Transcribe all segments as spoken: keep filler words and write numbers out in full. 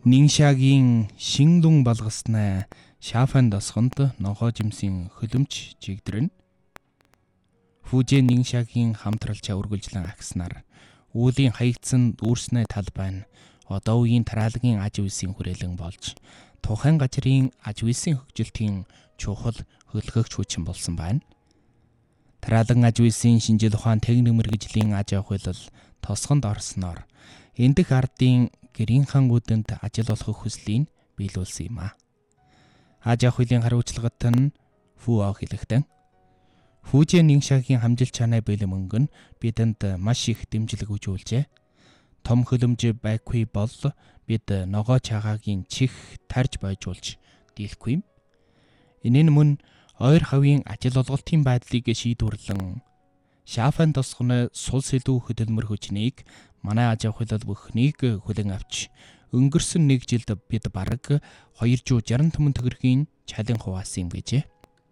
Нингшагийн шиндун балгаснаа шафан досгонд ногоо жимсийн хөлөмж жигдэрнэ. Фужээ Нингшагийн хамтралчаа үргэлжлэн агснаар үүлийн хаягдсан дүүрснээ талбай нь одоо үеийн тараалгийн аж үйлсийн хүрээлэн болж тухайн газрын аж үйлсийн хөгжилтийн чухал хөлгөгч хүчин болсон байна. Тараалан аж үйлсийн шинжил ухаан техник мэргэжлийн аж авах хууль тосгонд орсноор эндэх ардын гэрийнхэн үүдэнд ажил олгох хүслийг биелүүлсэн юм а. Аж авах хуулийн хариуцлагат нь Фүү Ав хэлэхдээ Фужээ Нингшагийн хамжилт чанаа бэлэм өнгө нь бидэнд маш их дэмжлэг үзүүлжээ. Том хөлөмж байхгүй бол бид ногоо чагаагийн чих тарж бойжуулж дийлэхгүй юм. Энэ нь мөн ойр хавийн ажил олголтын байдлыг шийдвэрлэн шафан тосгоны сул сэдв хөдөлмөр хүчнийг манай аж авах хууль бүхнийг хүлээн авч өнгөрсөн нэг жилд бид бараг двухсад шестьдесят мянган төгрөгийн чалин хуваасан юм гэжээ.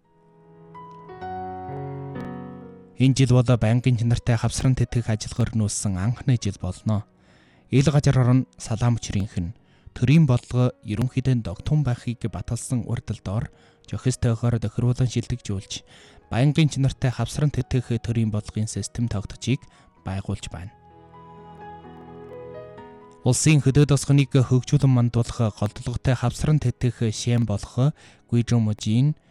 Энэ жил бол байнгын чанартай хавсран тэтгэх ажиллагаар нүүсэн анхны жил болно. Ил газар орон салаам чирийнхэн төрийн бодлого ерөнхийдөө догтун байхыг баталсан урддалдоор зохистойгоор тохируулан шилдэгжүүлж байнгын чанартай хавсран тэтгэх төрийн бодлогын систем тогтцыг байгуулж байна. Улсын хөдөө тосгоныг хөгжүүлэн мандуулах голдлоготой хавсран тэтгэх шэм болох Гүйжүмжийн